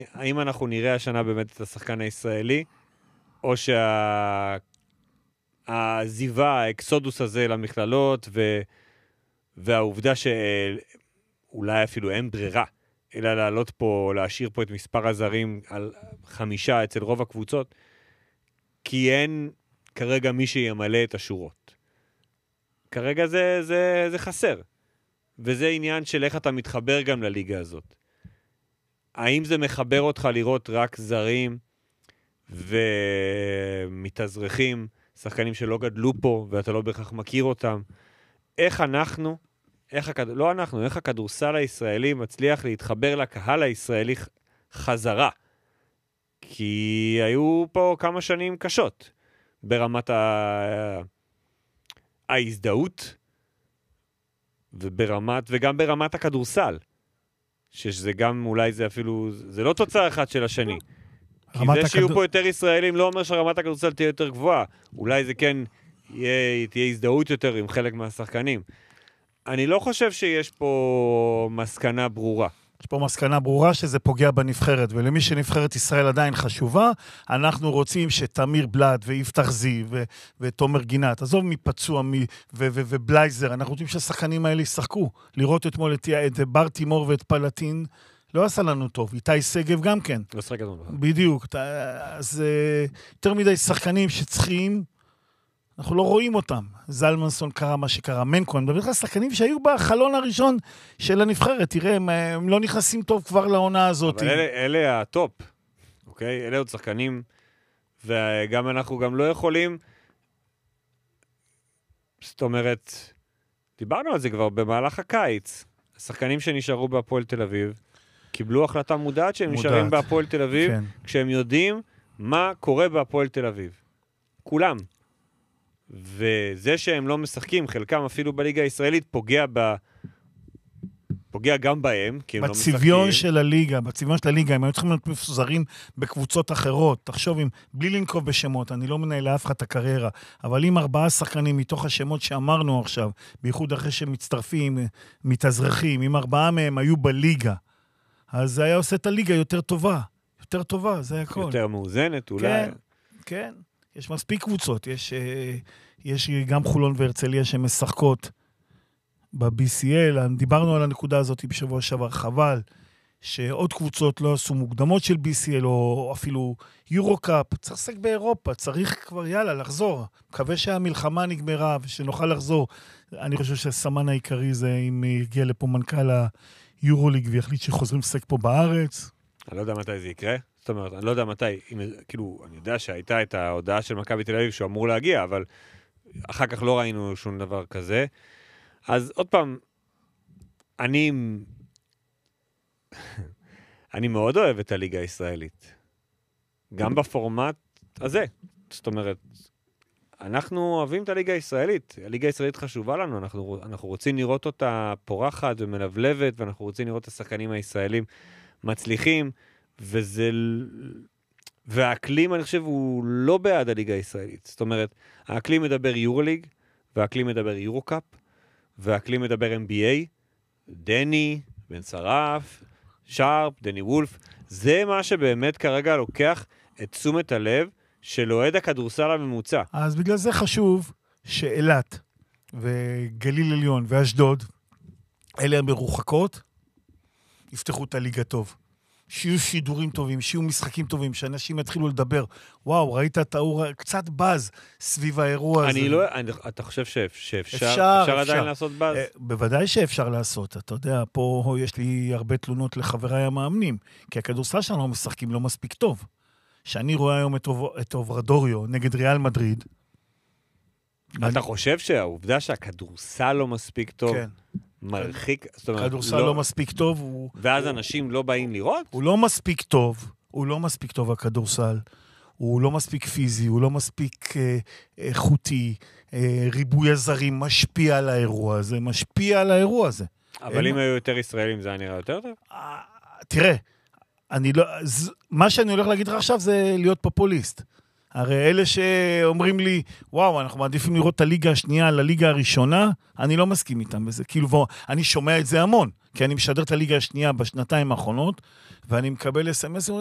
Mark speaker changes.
Speaker 1: האם אנחנו נראה השנה באמת את השחקן הישראלי, או שהזיבה, האקסודוס הזה למכללות, והעובדה שאולי אפילו אין ברירה, אלא לעלות פה, להשאיר פה את מספר הזרים על 5 אצל רוב הקבוצות, כי אין כרגע מי שימלא את השורות. כרגע זה חסר. וזה עניין של איך אתה מתחבר גם לליגה הזאת. האם זה מחבר אותך לראות רק זרים ומתאזרחים, שחקנים שלא גדלו פה ואתה לא בהכרח מכיר אותם? איך הכדורסל הישראלי מצליח להתחבר לקהל הישראלי חזרה? כי היו פה כמה שנים קשות ברמת ההזדהות וגם ברמת הכדורסל. שזה גם אולי זה אפילו, זה לא תוצאה אחת של השני. כי זה שיהיו פה יותר ישראלים לא אומר שרמת הכדורסל תהיה יותר גבוהה. אולי זה כן תהיה הזדהות יותר עם חלק מהשחקנים. אני לא חושב שיש פה מסקנה ברורה.
Speaker 2: יש פה מסקנה ברורה שזה פוגע בנבחרת, ולמי שנבחרת ישראל עדיין חשובה, אנחנו רוצים שתמיר בלד ויפתח זיו ותומר גינת, עזוב מפצוע ובלייזר, אנחנו רוצים שהשחקנים האלה ישחקו. לראות אתמול את בר תימור ואת פלטין, לא עשה לנו טוב. איתי סגב גם כן.
Speaker 1: לא שחק אתמול.
Speaker 2: בדיוק. אז יותר מדי שחקנים שצריכים, אנחנו לא רואים אותם. זלמנסון קרה מה שקרה, מנקו, אני מדבר לך שחקנים שהיו בחלון הראשון של הנבחרת, תראה, הם לא נכנסים טוב כבר לעונה הזאת.
Speaker 1: אבל אלה הטופ, אוקיי? אלה עוד שחקנים, וגם אנחנו גם לא יכולים, זאת אומרת, דיברנו על זה כבר במהלך הקיץ, השחקנים שנשארו בהפועל תל אביב, קיבלו החלטה מודעת שהם נשארים בהפועל תל אביב, כן. כשהם יודעים מה קורה בהפועל תל אביב. כולם. וזה שהם לא משחקים, חלקם אפילו בליגה הישראלית, פוגע גם בהם, כי הם לא משחקים. בצביון של הליגה, הם היו צריכים להיות מפוזרים בקבוצות אחרות. תחשוב, בלי לנקוב בשמות, אני לא מנהל לאף אחד את הקריירה, אבל אם 4 שחקנים מתוך השמות שאמרנו עכשיו, בייחוד אחרי שמצטרפים, מתאזרחים, אם 4 מהם היו בליגה, אז זה היה עושה את הליגה יותר טובה, זה הכל. יותר מאוזנת, אולי.
Speaker 2: כן, כן. יש מספיק קבוצות, יש גם חולון והרצליה שמשחקות ב-BCL, דיברנו על הנקודה הזאת בשבוע שעבר, חבל שעוד קבוצות לא עשו מוקדמות של BCL או אפילו יורו-קאפ, צריך לשחק באירופה, צריך כבר לחזור, מקווה שהמלחמה נגמרה ושנוכל לחזור. אני חושב שהסמן העיקרי זה אם יגיע לפה מנכ"ל היורוליג ויחליט שחוזרים לשחק פה בארץ.
Speaker 1: אני לא יודע מתי זה יקרה. זאת אומרת, אני לא יודע מתי, כאילו, אני יודע שהייתה את ההודעה של מכבי תל אביב שהוא אמור להגיע, אבל אחר כך לא ראינו שום דבר כזה. אז עוד פעם, אני מאוד אוהב את הליגה הישראלית. גם בפורמט הזה. זאת אומרת, אנחנו אוהבים את הליגה הישראלית. הליגה הישראלית חשובה לנו. אנחנו רוצים לראות אותה פורחת ומלבלבת, ואנחנו רוצים לראות את השחקנים הישראלים מצליחים, והאקלים, אני חושב, הוא לא בעד הליגה הישראלית. זאת אומרת, האקלים מדבר יורוליג, והאקלים מדבר יורו-קאפ, והאקלים מדבר NBA, דני, בן שרף, שרפ, דני וולף. זה מה שבאמת כרגע לוקח את תשומת הלב של אוהד הכדורסל הממוצע.
Speaker 2: אז בגלל זה חשוב שאילת וגליל עליון ואשדוד, אלה המרוחקות, יפתחו את הליגה טוב. שיהיו שידורים טובים, שיהיו משחקים טובים, שאנשים יתחילו לדבר. וואו, ראית את האור, קצת בז סביב האירוע הזה.
Speaker 1: אתה חושב שאפשר עדיין לעשות בז?
Speaker 2: בוודאי שאפשר לעשות. אתה יודע, פה יש לי הרבה תלונות לחבריי המאמנים, כי הכדורסל שלנו משחקים לא מספיק טוב. שאני רואה היום את אוברדוריו נגד ריאל מדריד.
Speaker 1: אתה חושב שהעובדה שהכדורסל לא מספיק טוב, כן. מרחיק,
Speaker 2: כדורסל לא מספיק טוב.
Speaker 1: ואז אנשים לא באים לראות?
Speaker 2: הוא לא מספיק טוב הכדורסל. הוא לא מספיק פיזי, הוא לא מספיק איכותי. ריבוי הזרים משפיע על האירוע הזה.
Speaker 1: אבל אם היו יותר ישראלים זה היה נראה יותר טוב?
Speaker 2: תראה, מה שאני הולך להגיד לך עכשיו זה להיות פופוליסט. הרי אלה שאומרים לי, וואו, אנחנו מעדיפים לראות את הליגה השנייה לליגה הראשונה, אני לא מסכים איתם בזה. כאילו, אני שומע את זה המון, כי אני משדר את הליגה השנייה בשנתיים האחרונות, ואני מקבל SMS,